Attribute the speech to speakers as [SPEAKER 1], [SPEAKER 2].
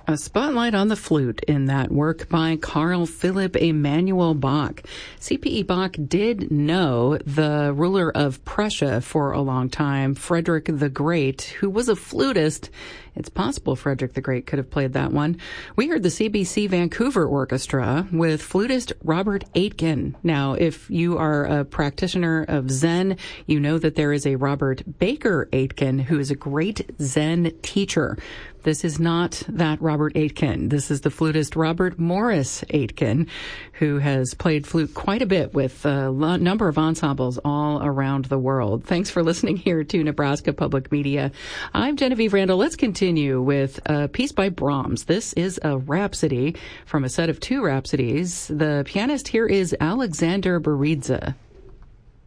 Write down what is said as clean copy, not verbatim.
[SPEAKER 1] A spotlight on the flute in that work by Carl Philipp Emanuel Bach. C.P.E. Bach did know the ruler of Prussia for a long time, Frederick the Great, who was a flutist. It's possible Frederick the Great could have played that one. We heard the CBC Vancouver Orchestra with flutist Robert Aitken. Now, if you are a practitioner of Zen, you know that there is a Robert Baker Aitken who is a great Zen teacher. This is not that Robert Aitken. This is the flutist Robert Morris Aitken, who has played flute quite a bit with a number of ensembles all around the world. Thanks for listening here to Nebraska Public Media. I'm Genevieve Randall. Let's continue with a piece by Brahms. This is a rhapsody from a set of two rhapsodies. The pianist here is Alexander Beridze.